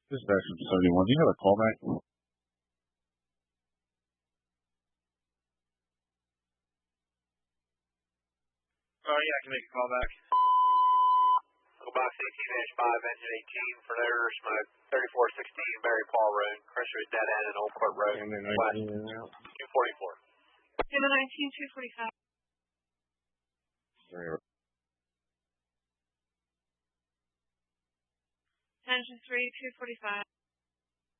Dispatch from 71. Do you have a callback? Yeah, I can make a call back. Box 18-5, engine 18 for Nurse, 3416 Mary Paul Road, Crestwood Dead End and Old Court Road, West, 244. Payment 19, 245. Engine 3, 245.